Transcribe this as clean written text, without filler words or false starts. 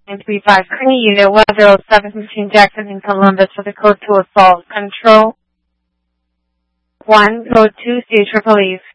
935 Kearney Unit 10715 Jackson in Columbus for the code 2 assault. Control 1, code 2, State Police.